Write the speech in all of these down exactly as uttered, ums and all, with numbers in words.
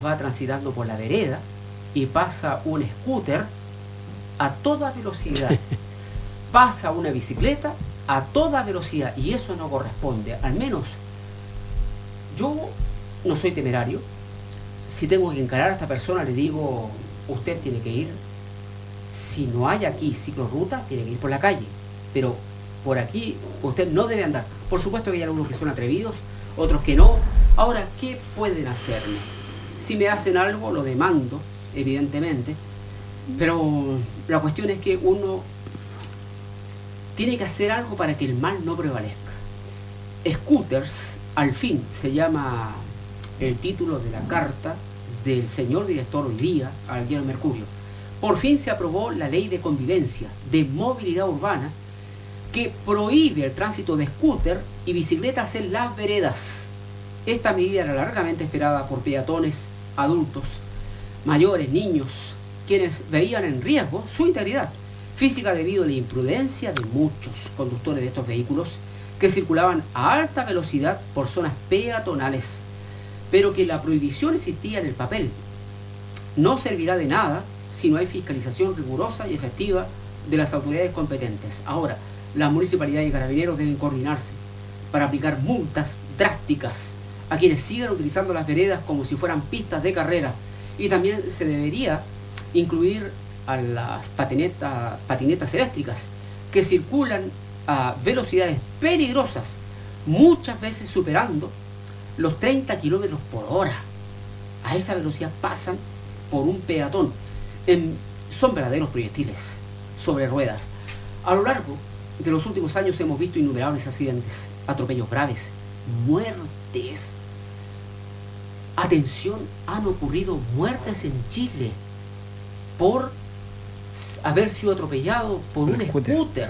va transitando por la vereda y pasa un scooter a toda velocidad, pasa una bicicleta a toda velocidad, y eso no corresponde. Al menos yo no soy temerario. Si tengo que encarar a esta persona, le digo: usted tiene que ir, si no hay aquí ciclorruta, tiene que ir por la calle, pero por aquí usted no debe andar. Por supuesto que hay algunos que son atrevidos, otros que no. Ahora, ¿qué pueden hacerme? Si me hacen algo, lo demando, evidentemente, pero la cuestión es que uno tiene que hacer algo para que el mal no prevalezca. Scooters, al fin, se llama el título de la carta del señor director hoy día al diario Mercurio. Por fin se aprobó la ley de convivencia, de movilidad urbana, que prohíbe el tránsito de scooter y bicicletas en las veredas. Esta medida era largamente esperada por peatones, adultos, mayores, niños, quienes veían en riesgo su integridad física debido a la imprudencia de muchos conductores de estos vehículos que circulaban a alta velocidad por zonas peatonales, pero que la prohibición existía en el papel. No servirá de nada si no hay fiscalización rigurosa y efectiva de las autoridades competentes. Ahora, las municipalidades y carabineros deben coordinarse para aplicar multas drásticas a quienes sigan utilizando las veredas como si fueran pistas de carrera, y también se debería incluir a las patinetas, patinetas eléctricas que circulan a velocidades peligrosas, muchas veces superando los treinta kilómetros por hora. A esa velocidad pasan por un peatón. En, son verdaderos proyectiles sobre ruedas. A lo largo de los últimos años hemos visto innumerables accidentes, atropellos graves, muertes. Atención, han ocurrido muertes en Chile por haber sido atropellado por un scooter. scooter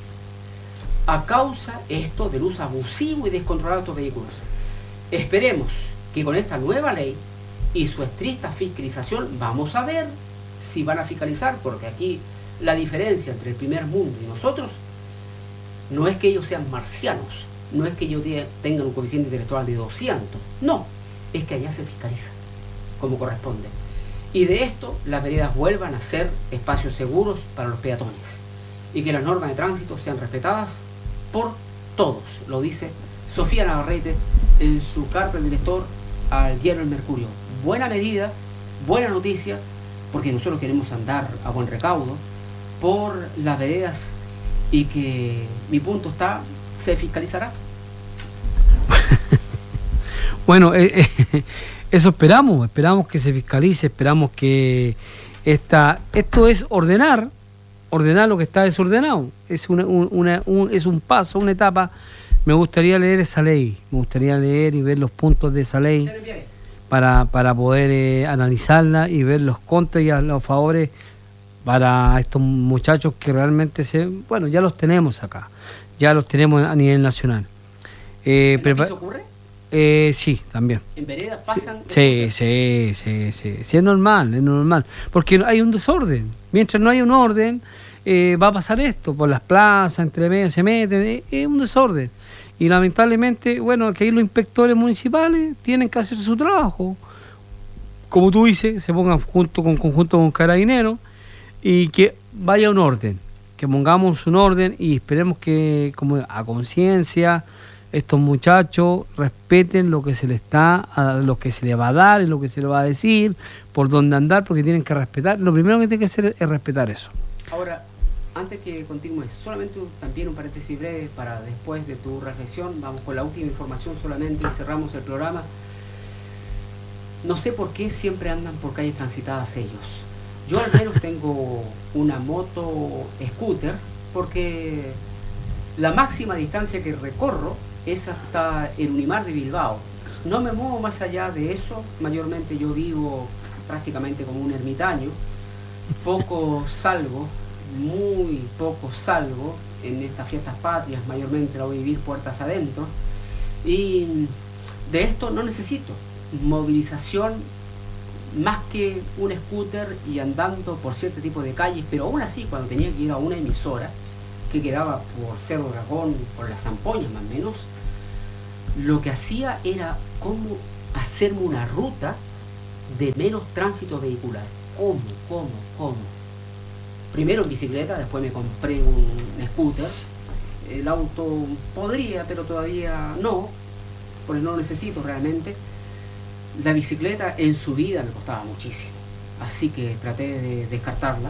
a causa esto del uso abusivo y descontrolado de estos vehículos. Esperemos que con esta nueva ley y su estricta fiscalización, vamos a ver si van a fiscalizar, porque aquí la diferencia entre el primer mundo y nosotros no es que ellos sean marcianos, no es que ellos tengan un coeficiente intelectual de doscientos, no, es que allá se fiscaliza como corresponde. Y de esto las veredas vuelvan a ser espacios seguros para los peatones y que las normas de tránsito sean respetadas por todos, lo dice Sofía Navarrete en su carta del director al diario El Mercurio. Buena medida, buena noticia, porque nosotros queremos andar a buen recaudo por las veredas, y que mi punto está, se fiscalizará. Bueno, eh, eh, eso esperamos, esperamos que se fiscalice, esperamos que esta, esto es ordenar, ordenar lo que está desordenado, es, una, una, un, es un paso, una etapa. Me gustaría leer esa ley, me gustaría leer y ver los puntos de esa ley para, para poder eh, analizarla y ver los contras y los favores para estos muchachos que realmente se, bueno, ya los tenemos acá, ya los tenemos a nivel nacional. Eh, ¿En prepa- ocurre? Eh, sí, también. ¿En veredas pasan? Sí, sí, sí, sí, sí, es normal, es normal, porque hay un desorden. Mientras no hay un orden, eh, va a pasar esto, por las plazas, entre medio se meten, es, es un desorden. Y lamentablemente, bueno, que ahí los inspectores municipales tienen que hacer su trabajo. Como tú dices, se pongan junto con conjunto con carabineros y que vaya un orden, que pongamos un orden y esperemos que, como a conciencia, estos muchachos respeten lo que se les está, a lo que se les va a dar y lo que se les va a decir, por dónde andar, porque tienen que respetar. Lo primero que tienen que hacer es respetar eso. Ahora, antes que continúes, solamente un, también un paréntesis breve para después de tu reflexión. Vamos con la última información solamente y cerramos el programa. No sé por qué siempre andan por calles transitadas ellos. Yo al menos tengo una moto scooter, porque la máxima distancia que recorro es hasta el Unimar de Bilbao. No me muevo más allá de eso. Mayormente yo vivo prácticamente como un ermitaño. Poco salgo, muy poco salgo en estas fiestas patrias. Mayormente la voy a vivir puertas adentro. Y de esto no necesito movilización más que un scooter y andando por cierto tipo de calles. Pero aún así, cuando tenía que ir a una emisora que quedaba por Cerro Dragón, por las Zampoñas más o menos, lo que hacía era cómo hacerme una ruta de menos tránsito vehicular. ¿Cómo? ¿Cómo? ¿Cómo? Primero en bicicleta, después me compré un scooter. El auto podría, pero todavía no, porque no lo necesito realmente. La bicicleta en subida me costaba muchísimo, así que traté de descartarla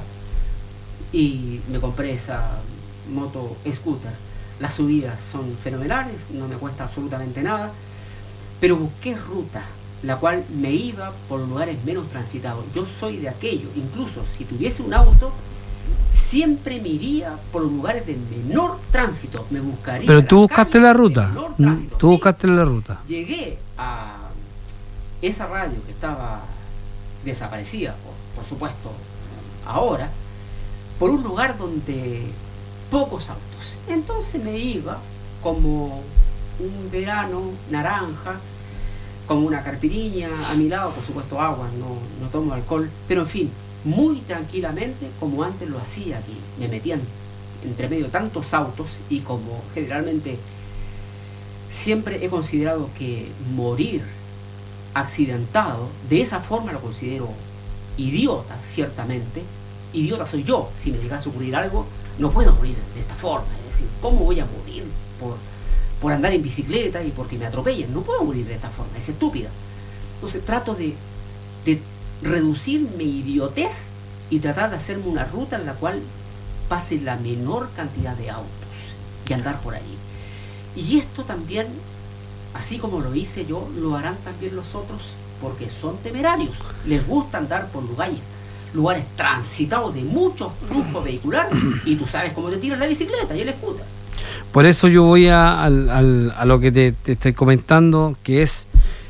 y me compré esa moto scooter. Las subidas son fenomenales, no me cuesta absolutamente nada, pero busqué ruta, la cual me iba por lugares menos transitados. Yo soy de aquello, incluso si tuviese un auto, siempre me iría por lugares de menor tránsito, me buscaría. Pero tú buscaste la ruta, tú buscaste sí, la ruta. Llegué a esa radio que estaba desaparecida, por, por supuesto, ahora, por un lugar donde pocos autos. Entonces me iba como un verano naranja, como una carpiriña a mi lado, por supuesto agua, no, no tomo alcohol, pero en fin, muy tranquilamente como antes lo hacía aquí. Me metían entre medio tantos autos y como generalmente siempre he considerado que morir accidentado, de esa forma lo considero idiota, ciertamente. Idiota soy yo, si me llegase a ocurrir algo, no puedo morir de esta forma. Es decir, ¿cómo voy a morir por, por andar en bicicleta y porque me atropellen? No puedo morir de esta forma, es estúpida. Entonces trato de, de reducir mi idiotez y tratar de hacerme una ruta en la cual pase la menor cantidad de autos y andar por ahí. Y esto también, así como lo hice yo, lo harán también los otros, porque son temerarios, les gusta andar por lugares, lugares transitados de mucho flujo vehicular, y tú sabes cómo te tiran la bicicleta y el scooter. Por eso yo voy a, al, al, a lo que te, te estoy comentando, que es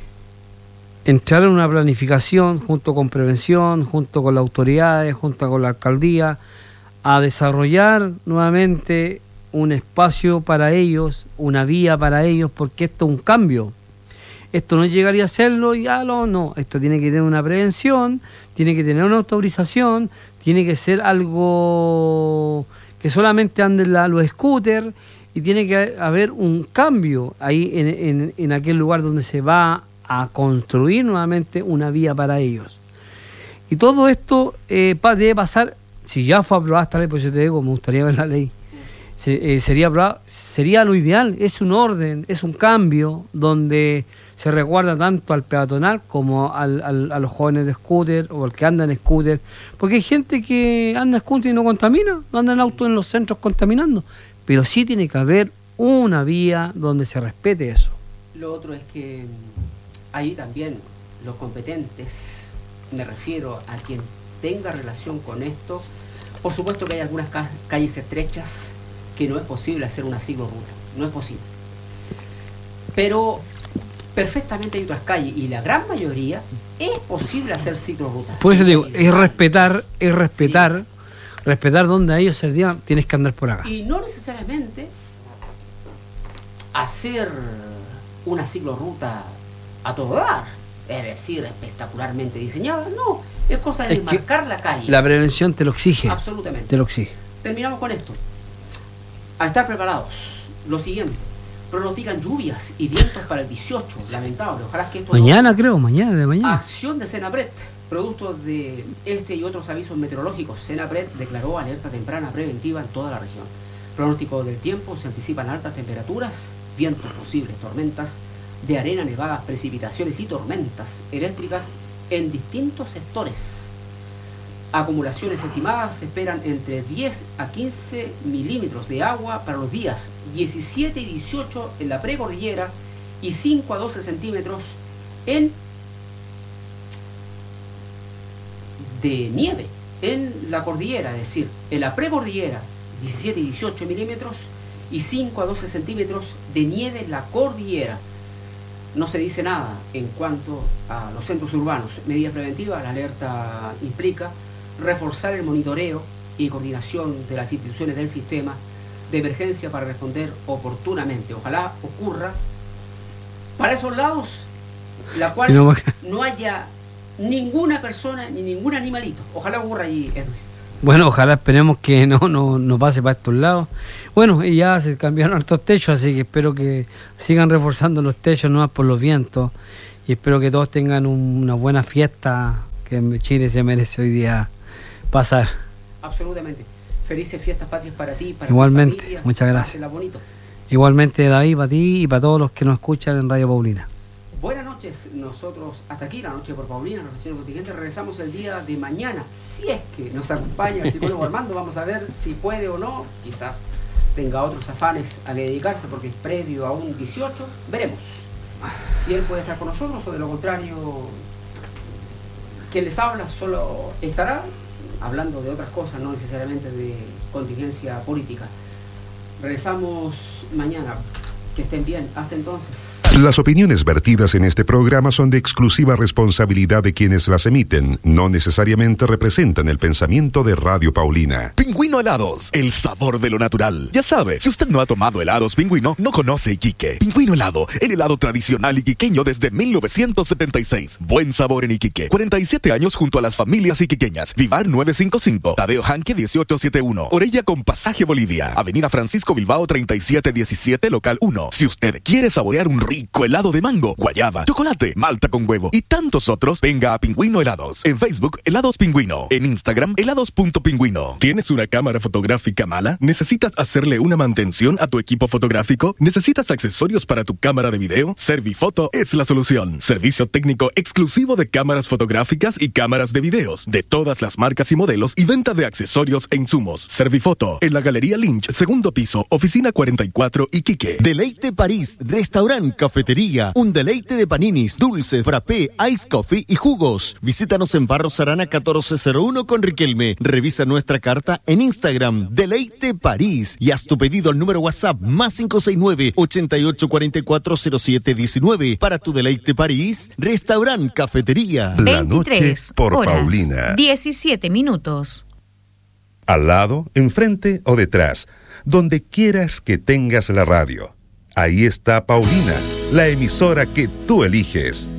entrar en una planificación junto con prevención, junto con las autoridades, junto con la alcaldía, a desarrollar nuevamente un espacio para ellos, una vía para ellos, porque esto es un cambio. Esto no llegaría a hacerlo y ya no, no, esto tiene que tener una prevención, tiene que tener una autorización, tiene que ser algo que solamente anden la, los scooters, y tiene que haber un cambio ahí en, en, en aquel lugar donde se va a construir nuevamente una vía para ellos. Y todo esto eh, debe pasar, si ya fue aprobada esta ley, pues yo te digo, me gustaría ver la ley, se, eh, sería, sería lo ideal, es un orden, es un cambio donde se resguarda tanto al peatonal como al, al, a los jóvenes de scooter o al que anda en scooter, porque hay gente que anda en scooter y no contamina, no anda en auto en los centros contaminando, pero sí tiene que haber una vía donde se respete eso. Lo otro es que ahí también los competentes, me refiero a quien tenga relación con esto, por supuesto que hay algunas ca calles estrechas que no es posible hacer una ciclorruta, no es posible, pero perfectamente hay otras calles y la gran mayoría es posible hacer ciclorrutas. Por eso sí, digo, es respetar, es respetar, sí. respetar donde ellos se digan, tienes que andar por acá. Y no necesariamente hacer una ciclorruta a todo dar, es decir, espectacularmente diseñada, no, es cosa de es marcar la calle. La prevención te lo exige. Absolutamente. Te lo exige. Terminamos con esto. A estar preparados. Lo siguiente. Pronostican lluvias y vientos para el dieciocho. Lamentable. Ojalá que esto mañana no... creo, mañana de mañana. Acción de Senapred. Producto de este y otros avisos meteorológicos, Senapred declaró alerta temprana preventiva en toda la región. Pronóstico del tiempo, se anticipan altas temperaturas, vientos posibles, tormentas de arena, nevadas, precipitaciones y tormentas eléctricas en distintos sectores. Acumulaciones estimadas se esperan entre diez a quince milímetros de agua para los días diecisiete y dieciocho en la precordillera y cinco a doce centímetros en de nieve en la cordillera, es decir, en la precordillera diecisiete y dieciocho milímetros y cinco a doce centímetros de nieve en la cordillera. No se dice nada en cuanto a los centros urbanos. Medidas preventivas, la alerta implica reforzar el monitoreo y coordinación de las instituciones del sistema de emergencia para responder oportunamente. Ojalá ocurra para esos lados, la cual no, no haya ninguna persona ni ningún animalito. Ojalá ocurra allí, Edwin. Bueno, ojalá esperemos que no, no, no pase para estos lados. Bueno, y ya se cambiaron estos techos, así que espero que sigan reforzando los techos nomás por los vientos y espero que todos tengan un, una buena fiesta que Chile se merece hoy día pasar. Absolutamente. Felices fiestas patrias para ti, para Igualmente, tu familia. muchas gracias. Pásenla bonito. Igualmente, David, para ti y para todos los que nos escuchan en Radio Paulina. Buenas noches, nosotros hasta aquí, la noche por Paulina, los vecinos contingentes, regresamos el día de mañana, si es que nos acompaña el psicólogo Armando, vamos a ver si puede o no, quizás tenga otros afanes a que dedicarse porque es previo a un dieciocho, veremos si él puede estar con nosotros o de lo contrario, quien les habla solo estará hablando de otras cosas, no necesariamente de contingencia política. Regresamos mañana. Que estén bien. Hasta entonces. Las opiniones vertidas en este programa son de exclusiva responsabilidad de quienes las emiten. No necesariamente representan el pensamiento de Radio Paulina. Pingüino Helados, el sabor de lo natural. Ya sabe, si usted no ha tomado helados Pingüino, no conoce Iquique. Pingüino Helado, el helado tradicional iquiqueño desde mil novecientos setenta y seis. Buen sabor en Iquique. cuarenta y siete años junto a las familias iquiqueñas. Vivar novecientos cincuenta y cinco. Tadeo Janque dieciocho setenta y uno. Orella con Pasaje Bolivia. Avenida Francisco Bilbao treinta y siete diecisiete, local uno. Si usted quiere saborear un rico helado de mango, guayaba, chocolate, malta con huevo y tantos otros, venga a Pingüino Helados. En Facebook, Helados Pingüino. En Instagram, helados.pingüino. ¿Tienes una cámara fotográfica mala? ¿Necesitas hacerle una mantención a tu equipo fotográfico? ¿Necesitas accesorios para tu cámara de video? Servifoto es la solución. Servicio técnico exclusivo de cámaras fotográficas y cámaras de videos, de todas las marcas y modelos y venta de accesorios e insumos. Servifoto, en la Galería Lynch, segundo piso, oficina cuarenta y cuatro, Iquique. Deleite París, restaurante, cafetería, un deleite de paninis, dulces, frappé, ice coffee y jugos. Visítanos en Barros Arana catorce cero uno con Riquelme. Revisa nuestra carta en Instagram, Deleite París, y haz tu pedido al número WhatsApp más cinco seis nueve, ochenta y ocho cuarenta y cuatro cero siete diecinueve. Para tu Deleite París, restaurante, cafetería. La noche por horas, Paulina. diecisiete minutos. Al lado, enfrente o detrás, donde quieras que tengas la radio. Ahí está Paulina, la emisora que tú eliges.